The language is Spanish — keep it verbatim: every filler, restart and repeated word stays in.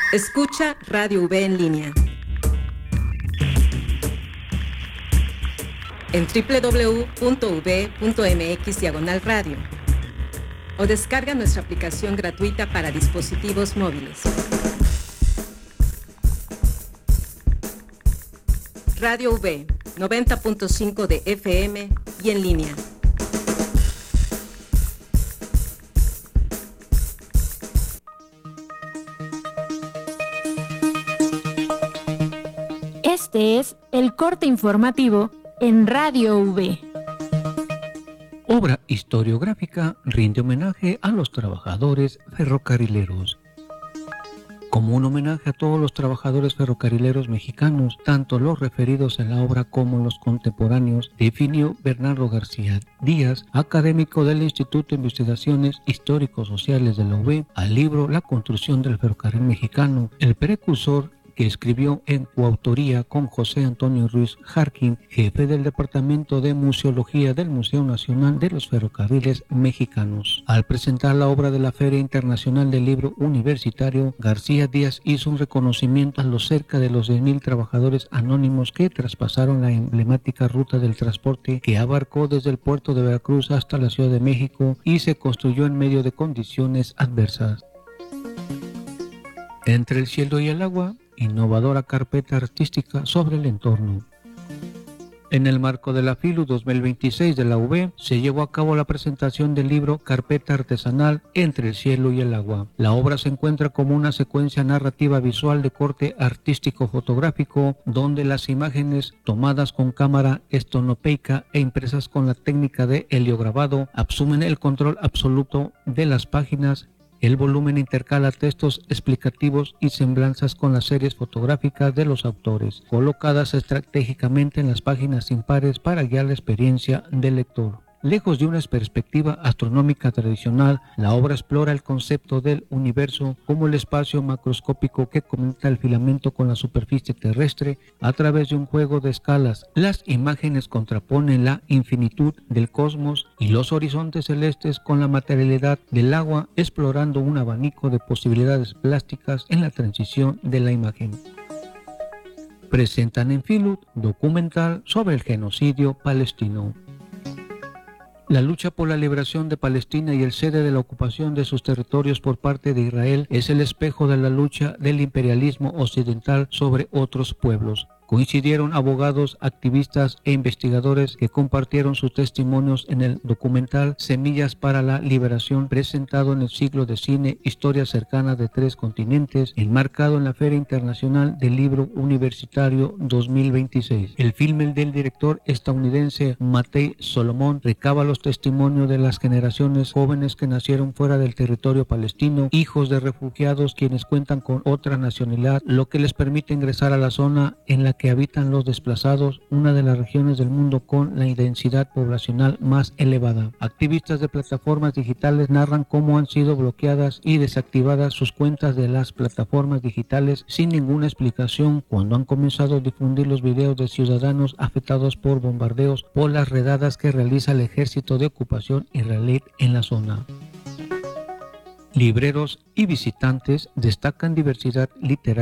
Escucha Radio V en línea. En doble u doble u doble u punto u v punto m x diagonal radio o descarga nuestra aplicación gratuita para dispositivos móviles. Radio V, noventa punto cinco de F M y en línea. Este es el corte informativo en Radio V. Obra historiográfica rinde homenaje a los trabajadores ferrocarrileros. Como un homenaje a todos los trabajadores ferrocarrileros mexicanos, tanto los referidos en la obra como los contemporáneos, definió Bernardo García Díaz, académico del Instituto de Investigaciones Histórico-Sociales de la U B, al libro La construcción del ferrocarril mexicano, el precursor que escribió en coautoría con José Antonio Ruiz Jarquín, jefe del Departamento de Museología del Museo Nacional de los Ferrocarriles Mexicanos. Al presentar la obra de la Feria Internacional del Libro Universitario, García Díaz hizo un reconocimiento a los cerca de los diez mil trabajadores anónimos que traspasaron la emblemática ruta del transporte que abarcó desde el puerto de Veracruz hasta la Ciudad de México y se construyó en medio de condiciones adversas. Entre el cielo y el agua, innovadora carpeta artística sobre el entorno. En el marco de la FILU dos mil veintiséis de la U B se llevó a cabo la presentación del libro Carpeta Artesanal Entre el cielo y el agua. La obra se encuentra como una secuencia narrativa visual de corte artístico fotográfico, donde las imágenes tomadas con cámara estonopeica e impresas con la técnica de heliograbado asumen el control absoluto de las páginas. El volumen intercala textos explicativos y semblanzas con las series fotográficas de los autores, colocadas estratégicamente en las páginas impares para guiar la experiencia del lector. Lejos de una perspectiva astronómica tradicional, la obra explora el concepto del universo como el espacio macroscópico que conecta el filamento con la superficie terrestre a través de un juego de escalas. Las imágenes contraponen la infinitud del cosmos y los horizontes celestes con la materialidad del agua, explorando un abanico de posibilidades plásticas en la transición de la imagen. Presentan en FILU documental sobre el genocidio palestino. La lucha por la liberación de Palestina y el cese de la ocupación de sus territorios por parte de Israel es el espejo de la lucha del imperialismo occidental sobre otros pueblos. Coincidieron abogados, activistas e investigadores que compartieron sus testimonios en el documental Semillas para la Liberación, presentado en el ciclo de cine Historia cercana de tres continentes, enmarcado en la Feria Internacional del Libro Universitario dos mil veintiséis. El filme del director estadounidense Matei Solomon recaba los testimonios de las generaciones jóvenes que nacieron fuera del territorio palestino, hijos de refugiados quienes cuentan con otra nacionalidad, lo que les permite ingresar a la zona en la que habitan los desplazados, una de las regiones del mundo con la densidad poblacional más elevada. Activistas de plataformas digitales narran cómo han sido bloqueadas y desactivadas sus cuentas de las plataformas digitales sin ninguna explicación cuando han comenzado a difundir los videos de ciudadanos afectados por bombardeos por las redadas que realiza el ejército de ocupación israelí en la zona. Libreros y visitantes destacan diversidad literaria